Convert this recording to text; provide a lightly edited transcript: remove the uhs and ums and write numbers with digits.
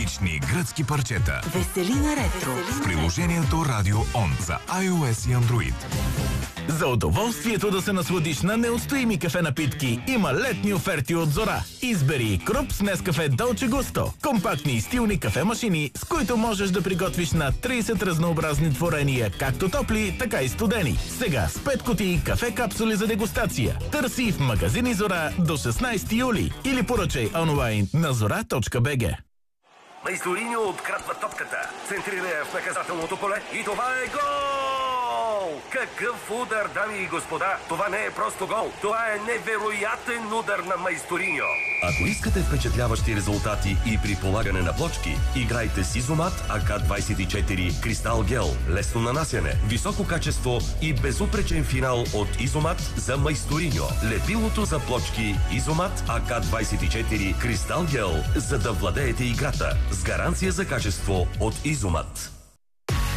автентични гръцки парчета. Веселина ретро. В приложението Радио Он за iOS и Android. За удоволствието да се насладиш на неустоими кафе напитки има летни оферти от Зора. Избери Круп с Нескафе Долче Густо. Компактни и стилни кафе-машини, с които можеш да приготвиш на 30 разнообразни творения, както топли, така и студени. Сега с 5 кутии кафе капсули за дегустация. Търси в магазини Зора до 16 юли или поръчай онлайн на zora.bg. Майсториньо открадва топката, центрира я в наказателното поле и това е гол! Какъв удар, дами и господа! Това не е просто гол, това е невероятен удар на Майсториньо! Ако искате впечатляващи резултати и при полагане на плочки, играйте с Изомат АК-24 Кристал Гел. Лесно нанасяне, високо качество и безупречен финал от Изомат за Майсториньо. Лепилото за плочки Изомат АК-24 Кристал Гел, за да владеете играта с гаранция за качество от Изомат.